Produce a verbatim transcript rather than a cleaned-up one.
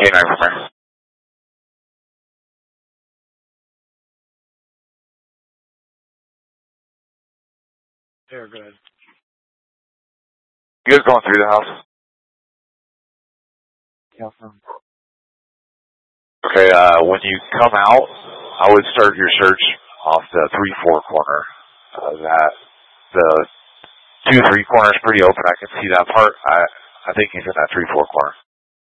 nine from there. There, go ahead. You guys going through the house? Yeah, from. Okay, uh, when you come out, I would start your search off the three four corner. Uh, that, the two three corner is pretty open. I can see that part. I, I think he's in that three four corner.